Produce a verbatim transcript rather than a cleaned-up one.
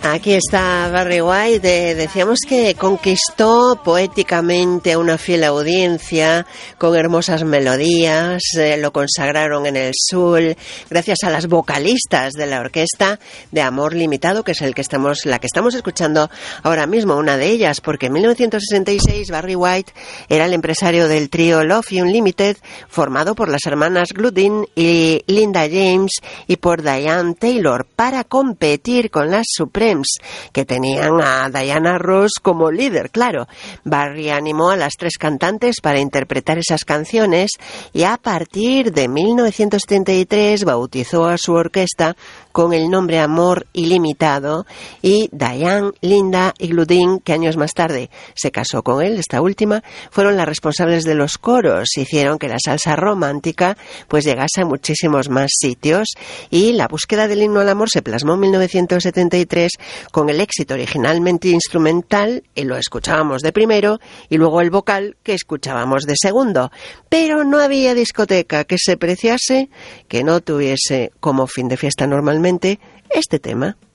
Aquí está Barry White. Eh, decíamos que conquistó poéticamente a una fiel audiencia con hermosas melodías, eh, lo consagraron en el soul gracias a las vocalistas de la orquesta de Amor Limitado, que es el que estamos, la que estamos escuchando ahora mismo, una de ellas, porque en mil novecientos sesenta y seis Barry White era el empresario del trío Love Unlimited, formado por las hermanas Gludin y Linda James y por Diane Taylor, para competir con las Supremes, que tenían a Diana Ross como líder, claro. Barry animó a las tres cantantes para interpretar esas canciones y a partir de mil novecientos setenta y tres bautizó a su orquesta con el nombre Amor Ilimitado, y Diane, Linda y Gludin, que años más tarde se casó con él, esta última, fueron las responsables de los coros, hicieron que la salsa romántica pues llegase a muchísimos más sitios, y la búsqueda del himno al amor se plasmó en mil novecientos setenta y tres con el éxito originalmente instrumental, y lo escuchábamos de primero, y luego el vocal, que escuchábamos de segundo. Pero no había discoteca que se preciase que no tuviese como fin de fiesta normalmente este tema.